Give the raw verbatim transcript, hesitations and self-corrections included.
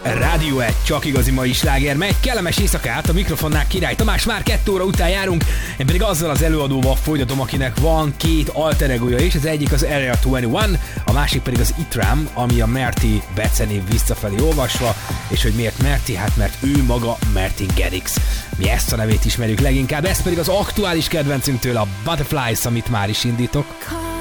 Rádió egy, csak igazi mai sláger megy. Kellemes éjszakát, a mikrofonnál Király Tamás, már kettő óra után járunk. Én pedig azzal az előadóval folytatom, akinek van két alter egója is. Az egyik az Area huszonegyes, a másik pedig az Itram, ami a Merti becenév visszafelé olvasva. És hogy miért Merti? Hát mert ő maga Martin Garrix. Mi ezt a nevét ismerjük leginkább, ez pedig az aktuális kedvencünk tőle, a Butterflies, amit már is indítok.